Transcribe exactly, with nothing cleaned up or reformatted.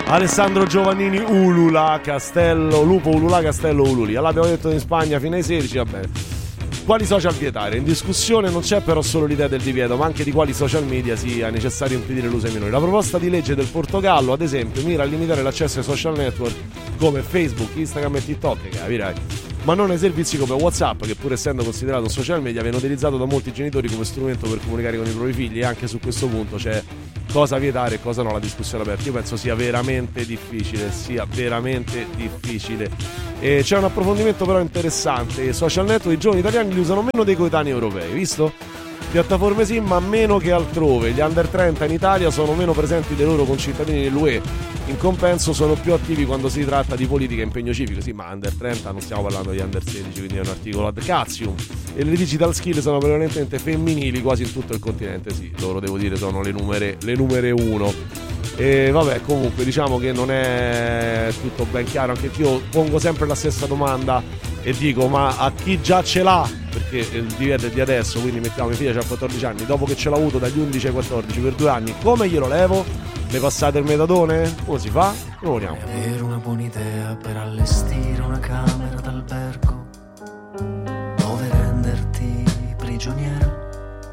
Alessandro Giovannini, Ulula, Castello, Lupo, Ulula, Castello, Ululi. Allora abbiamo detto in Spagna fino ai sedici, va bene. Quali social vietare? In discussione non c'è però solo l'idea del divieto, ma anche di quali social media sia necessario impedire l'uso ai minori. La proposta di legge del Portogallo, ad esempio, mira a limitare l'accesso ai social network come Facebook, Instagram e TikTok, che capirai, ma non ai servizi come WhatsApp, che pur essendo considerato un social media viene utilizzato da molti genitori come strumento per comunicare con i propri figli, e anche su questo punto c'è cosa vietare e cosa no, la discussione aperta. Io penso sia veramente difficile, sia veramente difficile. E c'è un approfondimento però interessante: i social network i giovani italiani li usano meno dei coetanei europei, visto? Piattaforme sì, ma meno che altrove. Gli under trenta in Italia sono meno presenti dei loro concittadini dell'U E. In compenso sono più attivi quando si tratta di politica e impegno civico. Sì, ma under trenta non stiamo parlando di under sedici, quindi è un articolo ad cazzium. E le digital skill sono prevalentemente femminili quasi in tutto il continente. Sì, loro devo dire sono le numere, le numere uno. E vabbè, comunque diciamo che non è tutto ben chiaro. Anche io pongo sempre la stessa domanda e dico: ma a chi già ce l'ha? Perché il divieto è di adesso, quindi mettiamo mia figlia c'ha quattordici anni, dopo che ce l'ha avuto dagli undici ai quattordici per due anni, come glielo levo? Le passate il metadone? Come si fa? Lo vogliamo. Avere una buona idea per allestire una camera d'albergo dove renderti prigioniero